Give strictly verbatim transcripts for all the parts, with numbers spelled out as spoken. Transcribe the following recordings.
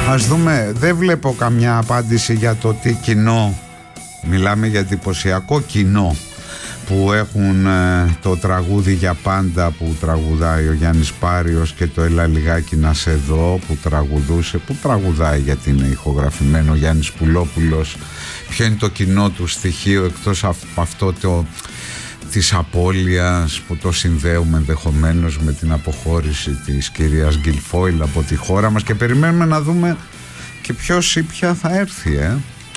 Ας δούμε, δεν βλέπω καμιά απάντηση για το τι κοινό, μιλάμε για εντυπωσιακό κοινό που έχουν ε, το τραγούδι για πάντα που τραγουδάει ο Γιάννης Πάριος και το Έλα λιγάκι να σε δω που τραγουδούσε, που τραγουδάει γιατί είναι ηχογραφημένο ο Γιάννης Πουλόπουλος. Ποιο είναι το κοινό του στοιχείο εκτός από αυτό το της απώλειας που το συνδέουμε ενδεχομένως με την αποχώρηση της κυρίας Γκιλφόιλ από τη χώρα μας, και περιμένουμε να δούμε και ποιος ή ποια θα έρθει ε.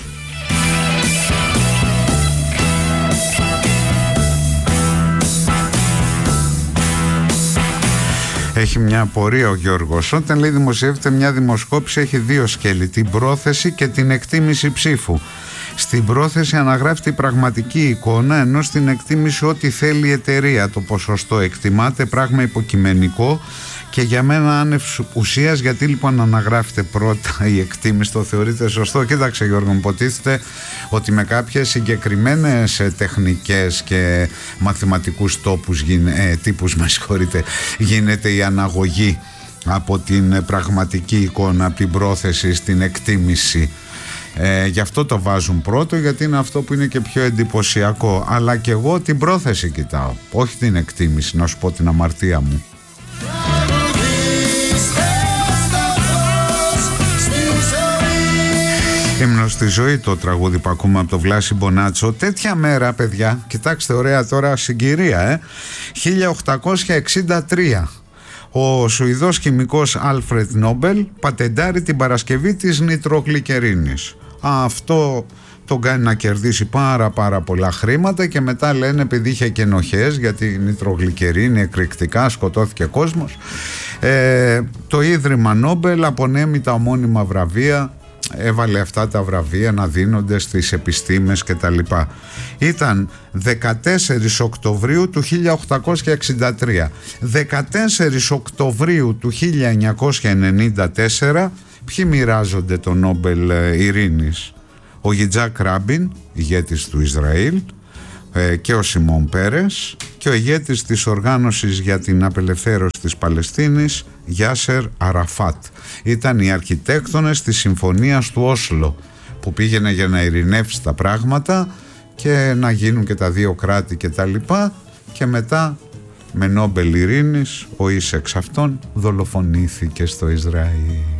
Έχει μια απορία ο Γιώργος. Όταν λέει δημοσιεύεται μια δημοσκόπηση έχει δύο σκέλη, την πρόθεση και την εκτίμηση ψήφου. Στην πρόθεση αναγράφεται η πραγματική εικόνα, ενώ στην εκτίμηση ό,τι θέλει η εταιρεία. Το ποσοστό εκτιμάται, πράγμα υποκειμενικό και για μένα άνευ ουσίας. Γιατί λοιπόν αναγράφεται πρώτα η εκτίμηση, το θεωρείτε σωστό? Κοίταξε Γιώργο, μου υποτίθεται ότι με κάποιες συγκεκριμένες τεχνικές και μαθηματικούς τόπους, ε, τύπους με συγχωρείτε, γίνεται η αναγωγή από την πραγματική εικόνα, από την πρόθεση στην εκτίμηση. Ε, γι' αυτό το βάζουν πρώτο, γιατί είναι αυτό που είναι και πιο εντυπωσιακό. Αλλά και εγώ την πρόθεση κοιτάω, όχι την εκτίμηση, να σου πω την αμαρτία μου. Ήμουν στη ζωή, το τραγούδι που ακούμε από το Βλάση Μπονάτσο. Τέτοια μέρα, παιδιά, κοιτάξτε ωραία τώρα συγκυρία, ε. χίλια οκτακόσια εξήντα τρία. Ο Σουηδός χημικός Άλφρεντ Νόμπελ πατεντάρει την παρασκευή της νητρογλυκερίνης. Αυτό τον κάνει να κερδίσει πάρα πάρα πολλά χρήματα, και μετά λένε επειδή είχε και ενοχές γιατί η νητρογλυκερίνη εκρηκτικά σκοτώθηκε κόσμος, ε, το Ίδρυμα Νόμπελ απονέμει τα ομώνυμα βραβεία, έβαλε αυτά τα βραβεία να δίνονται στις επιστήμες και τα λοιπά. Ήταν δεκατέσσερις Οκτωβρίου του χίλια οκτακόσια εξήντα τρία. δεκατέσσερις Οκτωβρίου του χίλια εννιακόσια ενενήντα τέσσερα ποιοι μοιράζονται το Νόμπελ Ειρήνης? Ο Γιτζάκ Ράμπιν, ηγέτης του Ισραήλ, και ο Σιμών Πέρες, και ο ηγέτης της οργάνωσης για την απελευθέρωση της Παλαιστίνης, Γιάσερ Αραφάτ. Ήταν οι αρχιτέκτονες της συμφωνίας του Όσλο, που πήγαινε για να ειρηνεύσει τα πράγματα και να γίνουν και τα δύο κράτη και τα λοιπά, και μετά με Νόμπελ Ειρήνης ο εις εξ αυτών δολοφονήθηκε στο Ισραήλ.